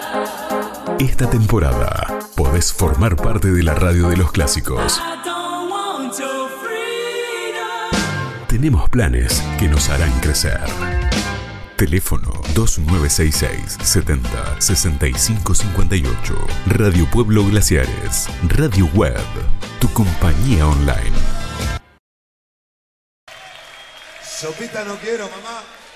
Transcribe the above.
Esta temporada podés formar parte de la radio de los clásicos. Tenemos planes que nos harán crecer. Teléfono 2966 70 65 58. Radio Pueblo Glaciares. Radio Web. Tu compañía online. Sopita no quiero, mamá.